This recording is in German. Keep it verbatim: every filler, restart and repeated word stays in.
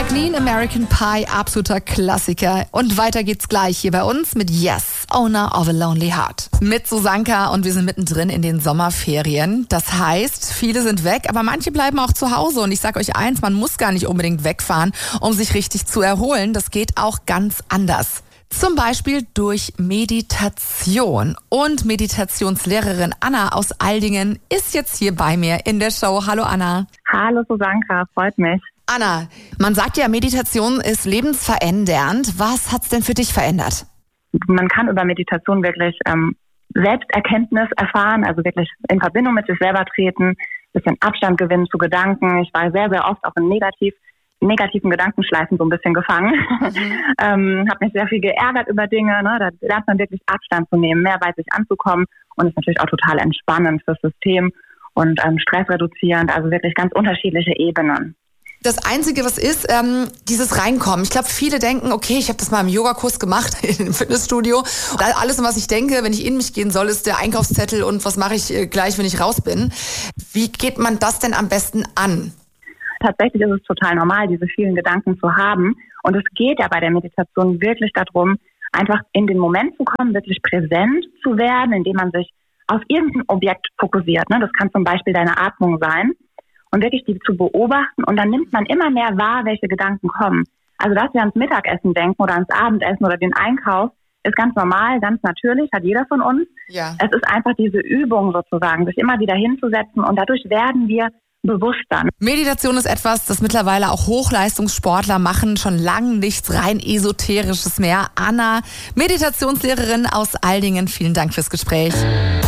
Jacqueline, American Pie, absoluter Klassiker. Und weiter geht's gleich hier bei uns mit Yes, Owner of a Lonely Heart. Mit Susanka und wir sind mittendrin in den Sommerferien. Das heißt, viele sind weg, aber manche bleiben auch zu Hause. Und ich sag euch eins, man muss gar nicht unbedingt wegfahren, um sich richtig zu erholen. Das geht auch ganz anders. Zum Beispiel durch Meditation. Und Meditationslehrerin Anna aus Aldingen ist jetzt hier bei mir in der Show. Hallo Anna. Hallo Susanka, freut mich. Anna, man sagt ja, Meditation ist lebensverändernd. Was hat's denn für dich verändert? Man kann über Meditation wirklich ähm, Selbsterkenntnis erfahren, also wirklich in Verbindung mit sich selber treten, bisschen Abstand gewinnen zu Gedanken. Ich war sehr, sehr oft auch in negativ, negativen Gedankenschleifen so ein bisschen gefangen. Mhm. ähm, habe mich sehr viel geärgert über Dinge. Ne? Da lernt man wirklich Abstand zu nehmen, mehr bei sich anzukommen und ist natürlich auch total entspannend fürs System und ähm, stressreduzierend, also wirklich ganz unterschiedliche Ebenen. Das Einzige, was ist, ähm, dieses Reinkommen. Ich glaube, viele denken, okay, ich habe das mal im Yogakurs gemacht, im Fitnessstudio. Alles, was ich denke, wenn ich in mich gehen soll, ist der Einkaufszettel und was mache ich gleich, wenn ich raus bin. Wie geht man das denn am besten an? Tatsächlich ist es total normal, diese vielen Gedanken zu haben. Und es geht ja bei der Meditation wirklich darum, einfach in den Moment zu kommen, wirklich präsent zu werden, indem man sich auf irgendein Objekt fokussiert. Das kann zum Beispiel deine Atmung sein. Und wirklich die zu beobachten und dann nimmt man immer mehr wahr, welche Gedanken kommen. Also dass wir ans Mittagessen denken oder ans Abendessen oder den Einkauf, ist ganz normal, ganz natürlich, hat jeder von uns. Ja. Es ist einfach diese Übung sozusagen, sich immer wieder hinzusetzen und dadurch werden wir bewusster. Meditation ist etwas, das mittlerweile auch Hochleistungssportler machen, schon lange nichts rein Esoterisches mehr. Anna, Meditationslehrerin aus Aldingen, vielen Dank fürs Gespräch.